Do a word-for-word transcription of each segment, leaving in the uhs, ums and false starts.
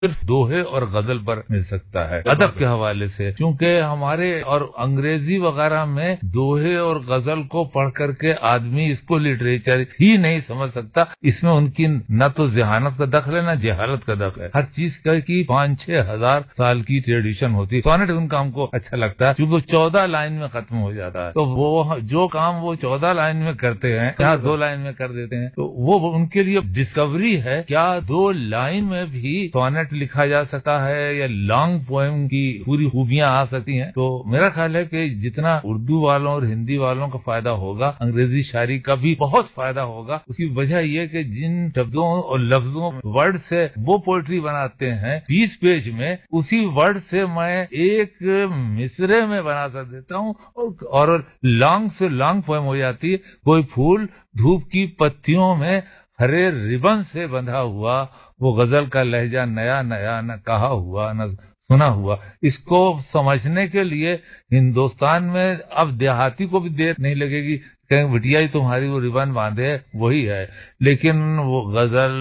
صرف دوہے اور غزل پر مل سکتا ہے ادب کے حوالے سے، کیونکہ ہمارے اور انگریزی وغیرہ میں دوہے اور غزل کو پڑھ کر کے آدمی اس کو لٹریچر ہی نہیں سمجھ سکتا. اس میں ان کی نہ تو ذہانت کا دخل ہے نہ جہالت کا دخل ہے. ہر چیز کا کی پانچ چھ ہزار سال کی ٹریڈیشن ہوتی ہے. سونٹ ان کا ہم کو اچھا لگتا ہے کیونکہ چودہ لائن میں ختم ہو جاتا ہے، تو وہ جو کام وہ چودہ لائن میں کرتے ہیں یہاں دو لائن میں کر دیتے ہیں، تو وہ ان کے لیے ڈسکوری ہے. کیا دو لائن میں بھی سونٹ لکھا جا سکتا ہے یا لانگ پوئم کی پوری خوبیاں آ سکتی ہیں؟ تو میرا خیال ہے کہ جتنا اردو والوں اور ہندی والوں کا فائدہ ہوگا، انگریزی شاعری کا بھی بہت فائدہ ہوگا. اس کی وجہ یہ کہ جن شبدوں اور لفظوں ورڈ سے وہ پوئٹری بناتے ہیں بیس پیج میں، اسی ورڈ سے میں ایک مصرے میں بنا سک دیتا ہوں اور لانگ سے لانگ پوئم ہو جاتی ہے. کوئی پھول دھوپ کی پتیوں میں ہرے ربن سے بندھا ہوا، وہ غزل کا لہجہ نیا نیا نہ کہا ہوا نہ سنا ہوا. اس کو سمجھنے کے لیے ہندوستان میں اب دیہاتی کو بھی دیر نہیں لگے گی، کہیں بٹیا ہی تمہاری وہ ریبن باندھے وہی ہے، لیکن وہ غزل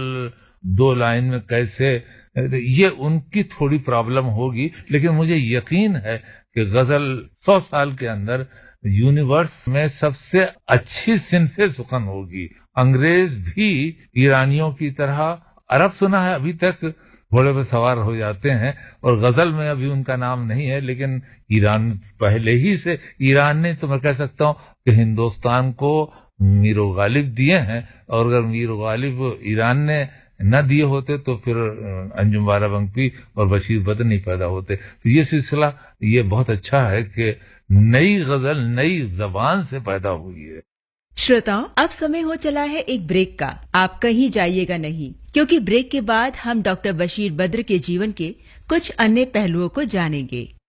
دو لائن میں کیسے، یہ ان کی تھوڑی پرابلم ہوگی. لیکن مجھے یقین ہے کہ غزل سو سال کے اندر یونیورس میں سب سے اچھی صنف سخن ہوگی. انگریز بھی ایرانیوں کی طرح عرب سنا ہے ابھی تک، گھوڑے پہ سوار ہو جاتے ہیں، اور غزل میں ابھی ان کا نام نہیں ہے، لیکن ایران پہلے ہی سے، ایران نے تو میں کہہ سکتا ہوں کہ ہندوستان کو میر و غالب دیے ہیں، اور اگر میر و غالب ایران نے نہ دیے ہوتے تو پھر انجم بارہ بنکی اور بشیر بدر نہیں پیدا ہوتے. تو یہ سلسلہ یہ بہت اچھا ہے کہ نئی غزل نئی زبان سے پیدا ہوئی ہے. श्रोताओं, अब समय हो चला है एक ब्रेक का. आप कहीं जाइएगा नहीं, क्योंकि ब्रेक के बाद हम डॉक्टर बशीर बद्र के जीवन के कुछ अन्य पहलुओं को जानेंगे.